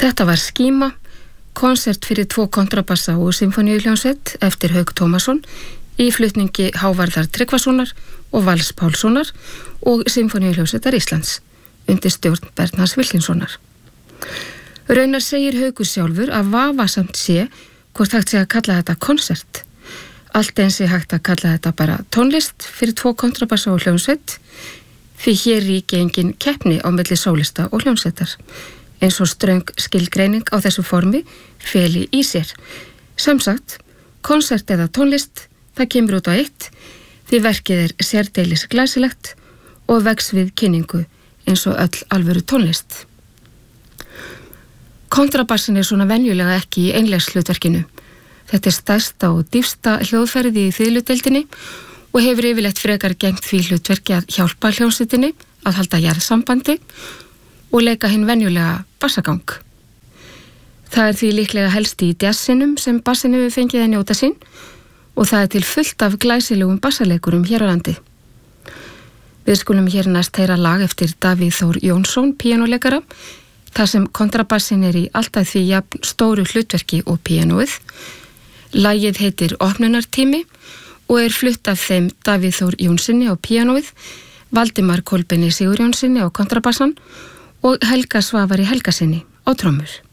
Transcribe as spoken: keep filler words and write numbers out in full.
Þetta var Skíma, konsert fyrir tvo kontrabassa og symfóníuhljómsveit eftir Hauk Tómasson í flutningi Hávarðar Tryggvasonar og Vals Pálssonar og Symfóníuhljómsveitar Íslands undir stjórn Bernharðs Wilkinssonar. Raunar segir Haukur sjálfur að vafasamt sé hvort hægt sé að kalla þetta konsert. Allt eins sé hægt að kalla þetta bara tónlist fyrir tvo kontrabassa og hljómsveit, því hér ríki engin keppni á milli sólista og hljómsveitar, eins og ströng skilgreining á þessu formi feli í sér. Samsagt, konsert eða tónlist, það kemur út á eitt, því verkið er sérdeilis glæsilegt og vex við kynningu eins og öll alvöru tónlist. Kontrabassin er svona venjulega ekki í einlegshlutverkinu. Þetta er stærsta og dýpsta hljóðferði í fiðludeildinni og hefur yfirleitt frekar gegnt því hlutverki að hjálpa hljómsveitinni að halda jarðsambandi og leika hinn venjulega bassagang. Það er því líklega helst í jazzsinum sem bassin hefur fengið að njóta sín og það er til fullt af glæsilegum bassaleikurum hér á landi. Við skulum hér næst heyra lag eftir Davíð Þór Jónsson, píanóleikara, þar sem kontrabassin er í alltaf því jafn stóru hlutverki og píanóið. Lagið heitir Opnunartími og er flutt af þeim Davíð Þór Jónssoni á píanóið, Valdimar Kolbeini Sigurjónssoni á kontrabassan og Helga Svavari Helgasyni á trommur.